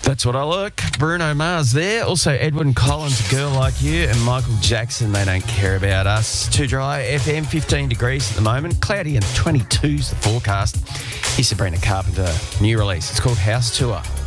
That's what I like. Bruno Mars there. Also Edwin Collins, A Girl Like You, and Michael Jackson, They Don't Care About Us. Too Dry FM, 15 degrees at the moment. Cloudy and 22's the forecast. Here's Sabrina Carpenter, new release. It's called House Tour.